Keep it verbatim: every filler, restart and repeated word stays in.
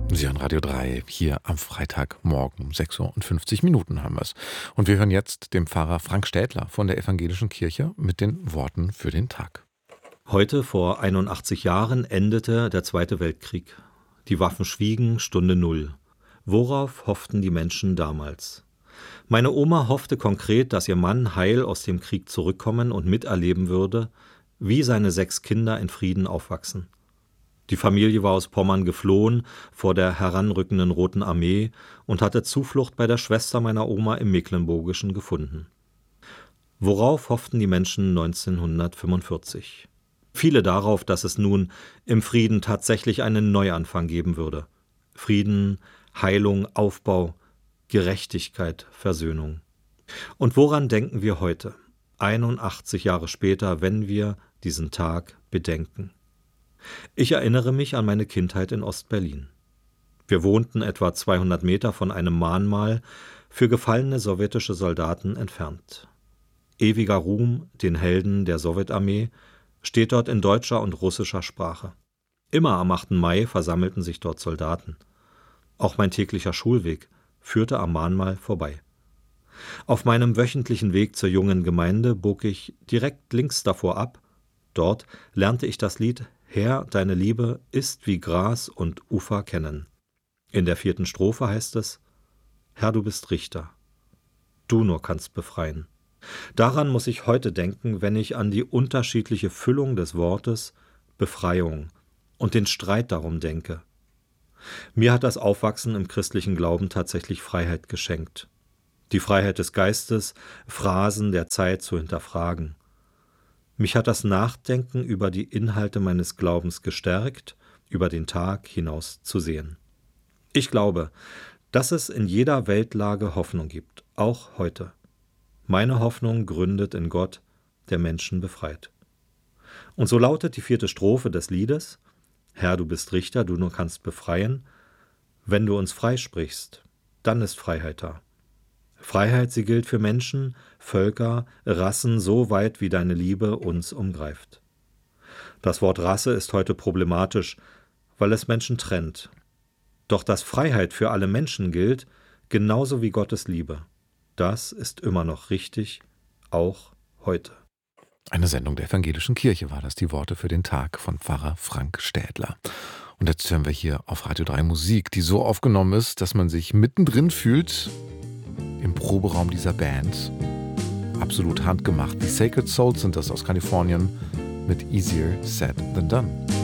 Sie hören Radio drei, hier am Freitagmorgen um sechs Uhr und fünfzig Minuten haben wir es. Und wir hören jetzt den Pfarrer Frank Städler von der Evangelischen Kirche mit den Worten für den Tag. Heute vor einundachtzig Jahren endete der Zweite Weltkrieg. Die Waffen schwiegen, Stunde Null. Worauf hofften die Menschen damals? Meine Oma hoffte konkret, dass ihr Mann heil aus dem Krieg zurückkommen und miterleben würde, wie seine sechs Kinder in Frieden aufwachsen. Die Familie war aus Pommern geflohen vor der heranrückenden Roten Armee und hatte Zuflucht bei der Schwester meiner Oma im Mecklenburgischen gefunden. Worauf hofften die Menschen neunzehnhundertfünfundvierzig? Viele darauf, dass es nun im Frieden tatsächlich einen Neuanfang geben würde. Frieden, Heilung, Aufbau, Gerechtigkeit, Versöhnung. Und woran denken wir heute, einundachtzig Jahre später, wenn wir diesen Tag bedenken? Ich erinnere mich an meine Kindheit in Ostberlin. Wir wohnten etwa zweihundert Meter von einem Mahnmal für gefallene sowjetische Soldaten entfernt. Ewiger Ruhm den Helden der Sowjetarmee steht dort in deutscher und russischer Sprache. Immer am achten Mai versammelten sich dort Soldaten. Auch mein täglicher Schulweg führte am Mahnmal vorbei. Auf meinem wöchentlichen Weg zur jungen Gemeinde bog ich direkt links davor ab. Dort lernte ich das Lied »Herr, deine Liebe ist wie Gras und Ufer kennen«. In der vierten Strophe heißt es: »Herr, du bist Richter, du nur kannst befreien.« Daran muss ich heute denken, wenn ich an die unterschiedliche Füllung des Wortes Befreiung und den Streit darum denke. Mir hat das Aufwachsen im christlichen Glauben tatsächlich Freiheit geschenkt. Die Freiheit des Geistes, Phrasen der Zeit zu hinterfragen. Mich hat das Nachdenken über die Inhalte meines Glaubens gestärkt, über den Tag hinaus zu sehen. Ich glaube, dass es in jeder Weltlage Hoffnung gibt, auch heute. Meine Hoffnung gründet in Gott, der Menschen befreit. Und so lautet die vierte Strophe des Liedes: Herr, du bist Richter, du nur kannst befreien. Wenn du uns freisprichst, dann ist Freiheit da. Freiheit, sie gilt für Menschen, Völker, Rassen, so weit wie deine Liebe uns umgreift. Das Wort Rasse ist heute problematisch, weil es Menschen trennt. Doch dass Freiheit für alle Menschen gilt, genauso wie Gottes Liebe, das ist immer noch richtig, auch heute. Eine Sendung der Evangelischen Kirche war das, die Worte für den Tag von Pfarrer Frank Städler. Und jetzt hören wir hier auf Radio drei Musik, die so aufgenommen ist, dass man sich mittendrin fühlt im Proberaum dieser Band. Absolut handgemacht. Die Sacred Souls sind das aus Kalifornien mit Easier Said Than Done.